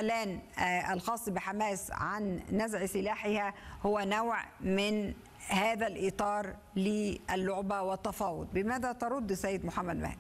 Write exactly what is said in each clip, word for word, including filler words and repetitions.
الإعلان الخاص بحماس عن نزع سلاحها هو نوع من هذا الإطار للعبة والتفاوض. بماذا ترد سيد محمد مهدي؟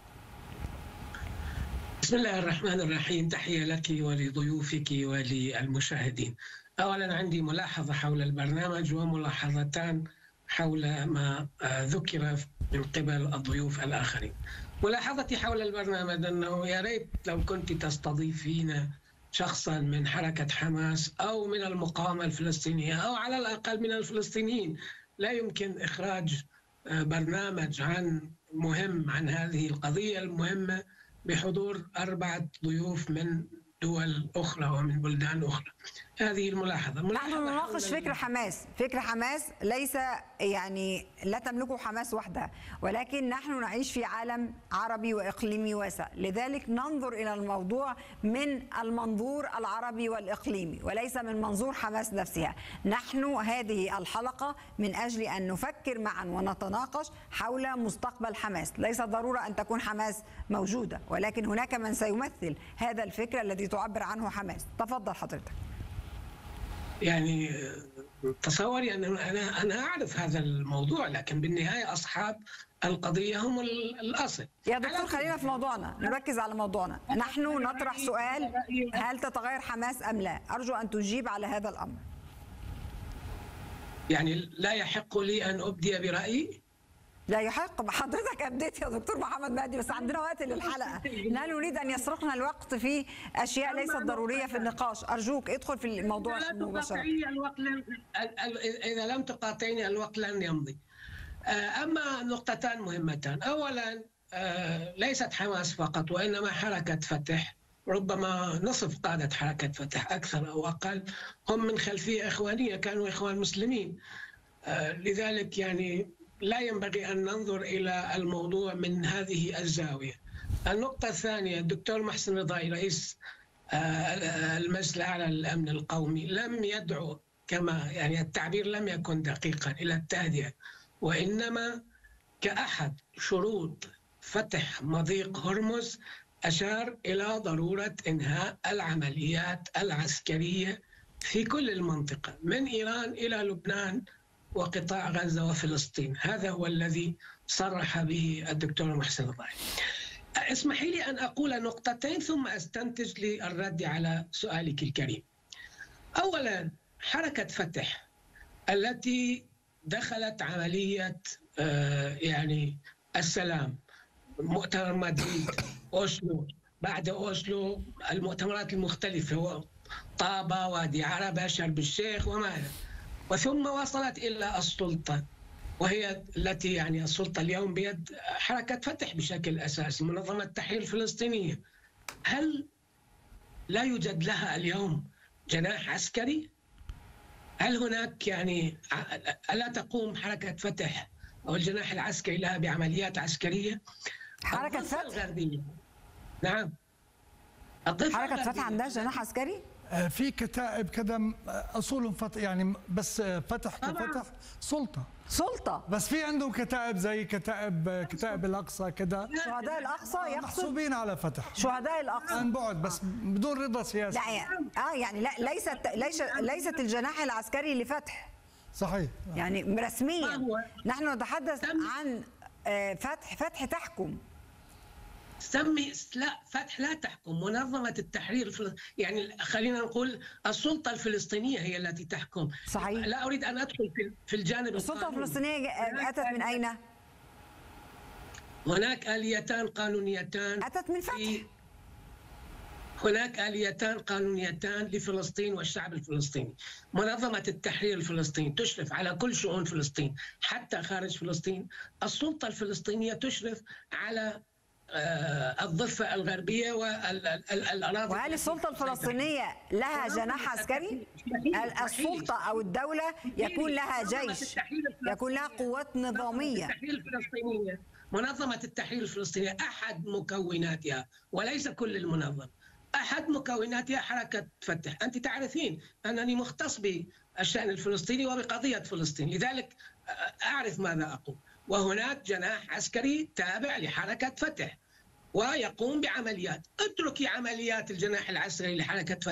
بسم الله الرحمن الرحيم. تحية لك ولضيوفك وللمشاهدين. أولا عندي ملاحظة حول البرنامج وملاحظتان حول ما ذكر من قبل الضيوف الآخرين. ملاحظتي حول البرنامج أنه يا ريت لو كنت تستضيفين شخصا من حركة حماس أو من المقاومة الفلسطينية أو على الأقل من الفلسطينيين. لا يمكن إخراج برنامج عن مهم عن هذه القضية المهمة بحضور أربعة ضيوف من دول أخرى ومن بلدان أخرى. هذه الملاحظة. نحن نناقش فكر حماس. فكر حماس ليس يعني لا تملكه حماس وحدها، ولكن نحن نعيش في عالم عربي وإقليمي واسع، لذلك ننظر إلى الموضوع من المنظور العربي والإقليمي وليس من منظور حماس نفسها. نحن هذه الحلقة من أجل أن نفكر معا ونتناقش حول مستقبل حماس. ليس ضرورة أن تكون حماس موجودة، ولكن هناك من سيمثل هذا الفكر الذي تعبر عنه حماس. تفضل حضرتك. يعني تصوري أن أنا أنا أعرف هذا الموضوع، لكن بالنهاية أصحاب القضية هم الأصل. يا دكتور خلينا في موضوعنا، نركز على موضوعنا. نحن نطرح سؤال: هل تتغير حماس أم لا؟ أرجو أن تجيب على هذا الأمر. يعني لا يحق لي أن أبدي برأيي؟ لا يحق. حضرتك أبديت يا دكتور محمد مهدي، بس عندنا وقت للحلقة. لا نريد أن يسرقنا الوقت في أشياء ليست ضرورية في النقاش. أرجوك ادخل في الموضوع مباشرة. الوقت لن... إذا لم تقاطعني الوقت لن يمضي. أما نقطتان مهمتان. أولا ليست حماس فقط وإنما حركة فتح، ربما نصف قادة حركة فتح أكثر أو أقل هم من خلفية إخوانية، كانوا إخوان مسلمين. لذلك يعني لا ينبغي أن ننظر إلى الموضوع من هذه الزاوية. النقطة الثانية: الدكتور محسن رضائي رئيس المجلس الأعلى للأمن القومي لم يدعو، كما يعني التعبير لم يكن دقيقا، إلى التهدئة، وإنما كأحد شروط فتح مضيق هرمز أشار إلى ضرورة إنهاء العمليات العسكرية في كل المنطقة من إيران إلى لبنان وقطاع غزة وفلسطين. هذا هو الذي صرح به الدكتور محسن رضائي. اسمحي لي أن أقول نقطتين ثم أستنتج للرد على سؤالك الكريم. أولا، حركة فتح التي دخلت عملية يعني السلام، مؤتمر مدريد، أوسلو، بعد أوسلو المؤتمرات المختلفة، طابة، وادي عربة، شرم الشيخ وماذا، وثم وصلت إلى السلطة، وهي التي يعني السلطة اليوم بيد حركة فتح بشكل أساسي، منظمة التحرير الفلسطينية. هل لا يوجد لها اليوم جناح عسكري؟ هل هناك يعني ألا تقوم حركة فتح أو الجناح العسكري لها بعمليات عسكرية؟ حركة فتح الغربية. نعم. حركة فتح عندها جناح عسكري؟ في كتائب كذا اصولهم فتح، يعني بس فتح كفتح سلطه سلطه، بس في عندهم كتائب زي كتائب كتائب الاقصى كده. شهداء الاقصى يقصد محسوبين على فتح. شهداء الاقصى عن بعد بس بدون رضا سياسي. لا يعني اه يعني لا ليست ليس ليست الجناح العسكري لفتح. صحيح. يعني رسميا نحن نتحدث عن فتح فتح تحكم. سمي لا، فتح لا تحكم، منظمة التحرير الفلسطيني، يعني خلينا نقول السلطة الفلسطينية هي التي تحكم. صحيح. لا أريد أن أدخل في في الجانب السلطة الفلسطينية أتت من أين؟ هناك آليتان قانونيتان أتت من فتح. هناك آليتان قانونيتان لفلسطين والشعب الفلسطيني. منظمة التحرير الفلسطيني تشرف على كل شؤون فلسطين حتى خارج فلسطين. السلطة الفلسطينية تشرف على الضفة الغربية والأراضي. وهل السلطة الفلسطينية لها جناح عسكري؟ السلطة أو الدولة يكون لها جيش، يكون لها قوات نظامية. التحرير الفلسطينية، منظمة التحرير الفلسطينية أحد مكوناتها وليس كل المنظمة، أحد مكوناتها حركة فتح. أنت تعرفين أنني مختص بالشأن الفلسطيني وبقضية فلسطين، لذلك أعرف ماذا أقول. وهناك جناح عسكري تابع لحركة فتح ويقوم بعمليات. اتركي عمليات الجناح العسكري لحركة فتح